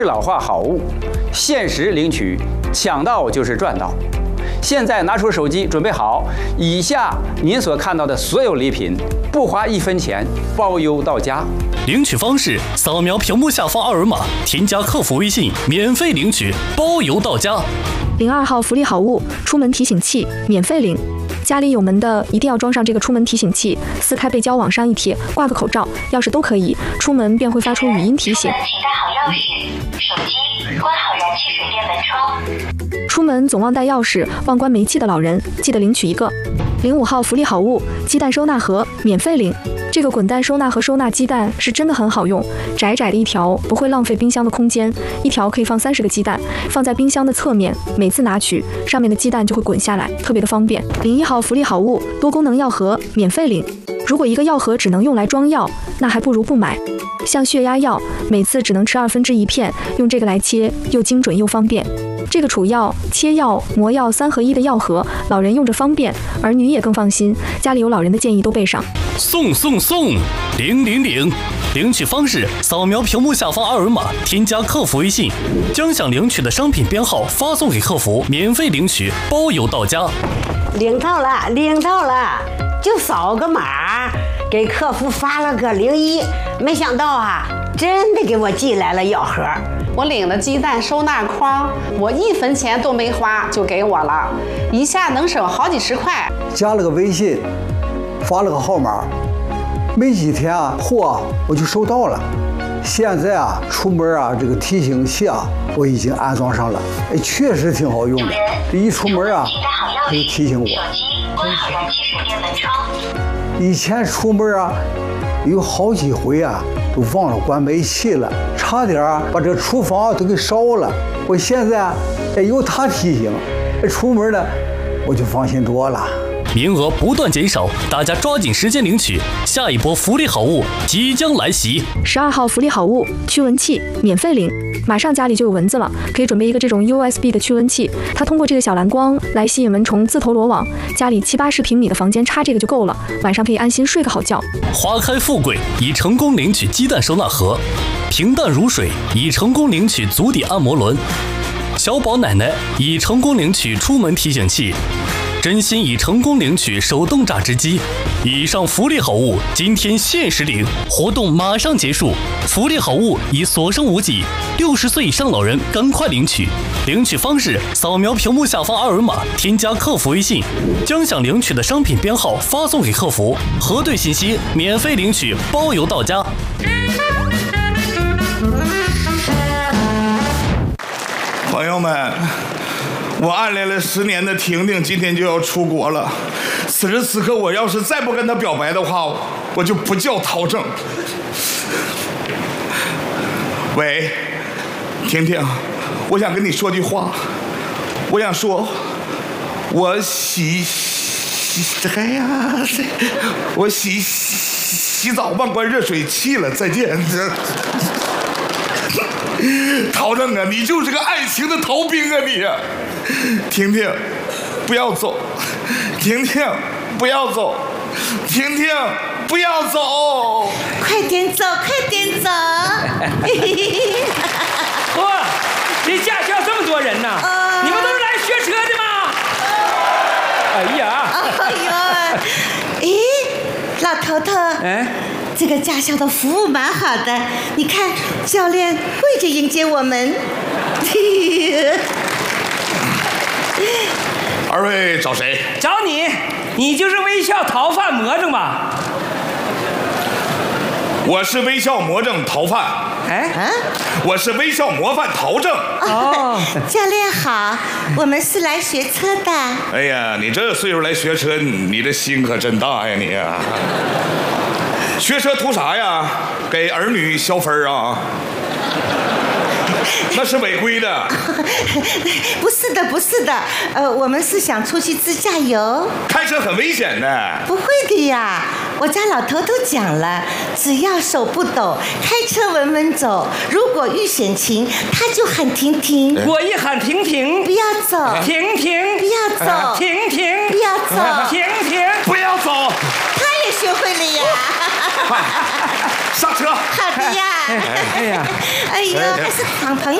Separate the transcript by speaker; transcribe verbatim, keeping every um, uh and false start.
Speaker 1: 老化好物，限时领取，抢到就是赚到。现在拿出手机，准备好，以下您所看到的所有礼品，不花一分钱，包邮到家。
Speaker 2: 领取方式：扫描屏幕下方二维码，添加客服微信，免费领取，包邮到家。
Speaker 3: 零二号福利好物，出门提醒器，免费领。家里有门的一定要装上这个出门提醒器，撕开背胶往上一贴，挂个口罩、钥匙都可以，出门便会发出语音提醒。
Speaker 4: 请带好钥匙、手机，关好燃气水电门窗。
Speaker 3: 出门总忘带钥匙、忘关煤气的老人，记得领取一个。零五号福利好物，鸡蛋收纳盒，免费领。这个滚蛋收纳盒收纳鸡蛋是真的很好用，窄窄的一条不会浪费冰箱的空间，一条可以放三十个鸡蛋，放在冰箱的侧面，每次拿取上面的鸡蛋就会滚下来，特别的方便。零一号福利好物，多功能药盒，免费领。如果一个药盒只能用来装药，那还不如不买。像血压药，每次只能吃二分之一片，用这个来切，又精准又方便。这个储药、切药、磨药三合一的药盒，老人用着方便，儿女也更放心。家里有老人的建议都备上。
Speaker 2: 送送送，领领领！领取方式：扫描屏幕下方二维码，添加客服微信，将想领取的商品编号发送给客服，免费领取，包邮到家。
Speaker 5: 领到了，领到了，就扫个码，给客服发了个零一，没想到啊，真的给我寄来了药盒。
Speaker 6: 我领了鸡蛋收纳筐，我一分钱都没花就给我了，一下能省好几十块。
Speaker 7: 加了个微信，发了个号码，没几天啊，货我就收到了。现在啊，出门啊，这个提醒器啊，我已经安装上了，哎，确实挺好用的。一出门啊，它就提醒我。
Speaker 4: 手机关好燃气水电门窗。
Speaker 7: 以前出门啊，有好几回啊，都忘了关煤气了，差点啊把这厨房都给烧了。我现在啊，哎，有它提醒，哎，出门呢，我就放心多了。
Speaker 2: 名额不断减少，大家抓紧时间领取，下一波福利好物即将来袭。
Speaker 3: 十二号福利好物，驱蚊器，免费领。马上家里就有蚊子了，可以准备一个这种 U S B 的驱蚊器，它通过这个小蓝光来吸引蚊虫自投罗网。家里七八十平米的房间插这个就够了，晚上可以安心睡个好觉。
Speaker 2: 花开富贵已成功领取鸡蛋收纳盒，平淡如水已成功领取足底按摩轮，小宝奶奶已成功领取出门提醒器，真心已成功领取手动榨汁机。以上福利好物今天限时领，活动马上结束，福利好物已所剩无几，六十岁以上老人赶快领取。领取方式：扫描屏幕下方二维码，添加客服微信，将想领取的商品编号发送给客服，核对信息，免费领取，包邮到家。
Speaker 8: 朋友们，我暗恋了十年的婷婷今天就要出国了，此时此刻我要是再不跟她表白的话，我就不叫陶正。喂，婷婷，我想跟你说句话，我想说，我洗洗哎呀，我洗洗澡忘关热水器了，再见。陶正啊，你就是个爱情的逃兵啊你！婷婷，不要走！婷婷，不要走！婷婷，不要走！
Speaker 5: 快点走，快点走！
Speaker 9: 哇，这驾校这么多人呢、啊？你们都是来学车的吗？哎呀！
Speaker 5: 哎呦！咦，老头头，哎，这个驾校的服务蛮好的，你看教练跪着迎接我们。
Speaker 8: 二位找谁？
Speaker 9: 找你，你就是微笑逃犯魔怔吧？
Speaker 8: 我是微笑魔怔逃犯。
Speaker 9: 哎，啊，
Speaker 8: 我是微笑模范陶正。
Speaker 5: 哦，教练好，我们是来学车的。
Speaker 8: 哎呀，你这岁数来学车，你这心可真大呀你啊！学车图啥呀？给儿女消分啊？那是违规的。
Speaker 5: 不是的，不是的，呃，我们是想出去自驾游。
Speaker 8: 开车很危险的。
Speaker 5: 不会的呀，我家老头都讲了，只要手不抖，开车稳稳走。如果遇险情，他就喊停停。
Speaker 9: 我一喊停停，
Speaker 5: 不要走。
Speaker 9: 停停，
Speaker 5: 不要走。
Speaker 9: 停停，
Speaker 5: 不要走。
Speaker 9: 停停，
Speaker 8: 不要走。
Speaker 5: 他也学会了呀。
Speaker 8: 上车。
Speaker 5: 好的呀。
Speaker 9: 哎呀，
Speaker 10: 哎呦，还是敞篷